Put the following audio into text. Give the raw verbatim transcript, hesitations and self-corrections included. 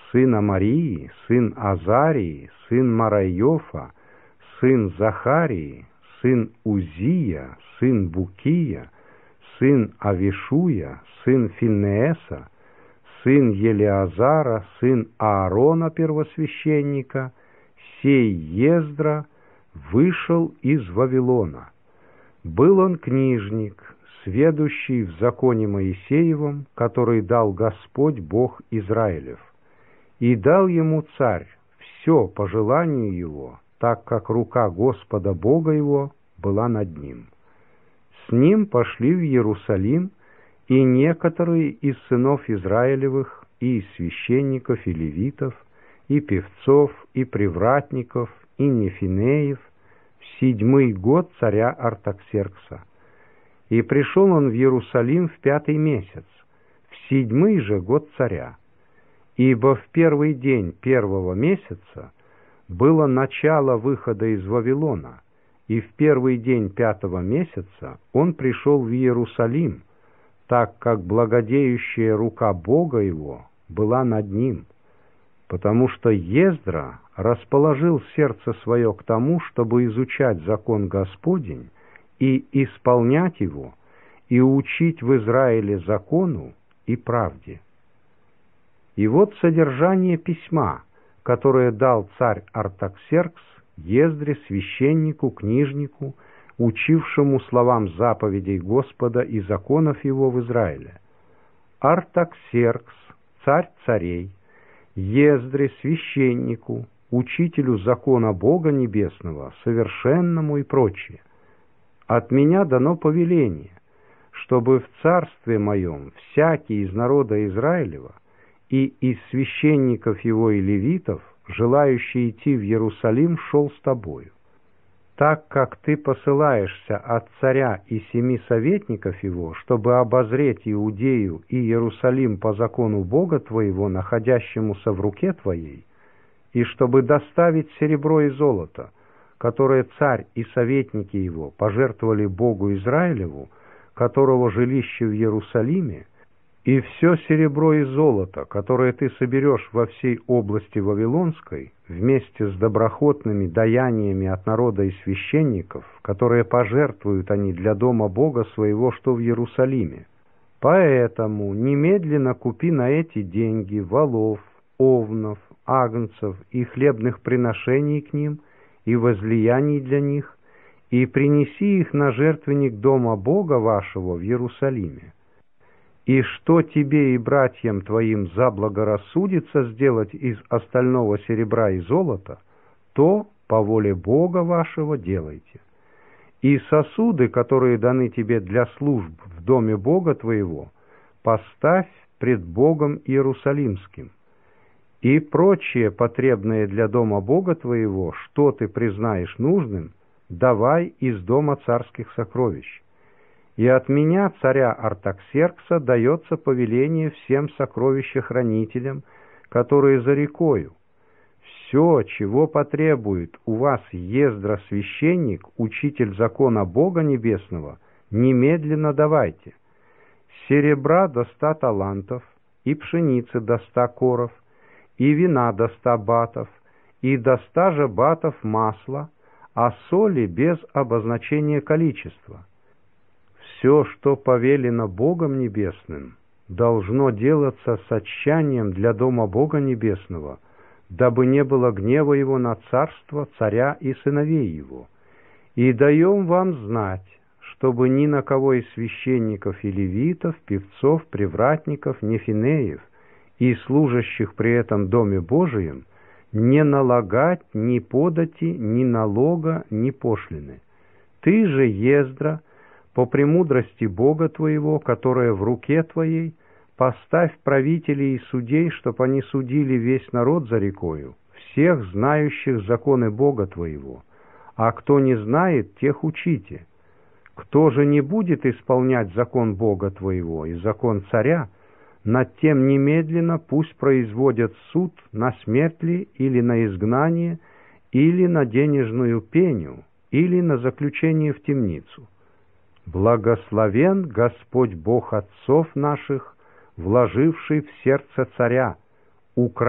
сын Амарии, сын Азарии, сын Марайофа, сын Захарии, сын Узия, сын Букия, сын Авишуя, сын Финееса, сын Елеазара, сын Аарона первосвященника, сей Ездра вышел из Вавилона. Был он книжник, сведущий в законе Моисеевом, который дал Господь Бог Израилев, и дал ему царь все по желанию его, так как рука Господа Бога его была над ним. С ним пошли в Иерусалим и некоторые из сынов Израилевых, и из священников, и левитов, и певцов, и привратников, и нефинеев, в седьмой год царя Артаксеркса. И пришел он в Иерусалим в пятый месяц, в седьмой же год царя. Ибо в первый день первого месяца было начало выхода из Вавилона, и в первый день пятого месяца он пришел в Иерусалим, так как благодеющая рука Бога его была над ним, потому что Ездра расположил сердце свое к тому, чтобы изучать закон Господень и исполнять его, и учить в Израиле закону и правде. И вот содержание письма, которое дал царь Артаксеркс Ездре, священнику, книжнику, учившему словам заповедей Господа и законов его в Израиле. Артаксеркс, царь царей, Ездре, священнику, учителю закона Бога Небесного, совершенному и прочее. От меня дано повеление, чтобы в царстве моем всякий из народа Израилева и из священников его и левитов, желающий идти в Иерусалим, шел с тобою. Так как ты посылаешься от царя и семи советников его, чтобы обозреть Иудею и Иерусалим по закону Бога твоего, находящемуся в руке твоей, и чтобы доставить серебро и золото, которое царь и советники его пожертвовали Богу Израилеву, которого жилище в Иерусалиме, и все серебро и золото, которое ты соберешь во всей области Вавилонской, вместе с доброхотными даяниями от народа и священников, которые пожертвуют они для дома Бога своего, что в Иерусалиме. Поэтому немедленно купи на эти деньги волов, овнов, агнцев и хлебных приношений к ним, и возлияний для них, и принеси их на жертвенник дома Бога вашего в Иерусалиме. И что тебе и братьям твоим заблагорассудится сделать из остального серебра и золота, то по воле Бога вашего делайте. И сосуды, которые даны тебе для служб в доме Бога твоего, поставь пред Богом Иерусалимским. И прочее потребное для дома Бога твоего, что ты признаешь нужным, давай из дома царских сокровищ. И от меня, царя Артаксеркса, дается повеление всем сокровищехранителям, которые за рекою. Все, чего потребует у вас Ездра священник, учитель закона Бога Небесного, немедленно давайте. Серебра до ста талантов, и пшеницы до ста коров, и вина до ста батов, и до ста же батов масла, а соли без обозначения количества. Все, что повелено Богом Небесным, должно делаться с отчаянием для дома Бога Небесного, дабы не было гнева его на царство, царя и сыновей его. И даем вам знать, чтобы ни на кого из священников и левитов, певцов, привратников, нефинеев и служащих при этом доме Божием не налагать ни подати, ни налога, ни пошлины. Ты же, Ездра, по премудрости Бога твоего, которая в руке твоей, поставь правителей и судей, чтоб они судили весь народ за рекою, всех знающих законы Бога твоего, а кто не знает, тех учите. Кто же не будет исполнять закон Бога твоего и закон царя, над тем немедленно пусть производят суд на смерть ли или на изгнание, или на денежную пеню, или на заключение в темницу. Благословен Господь Бог отцов наших, вложивший в сердце царя, украсить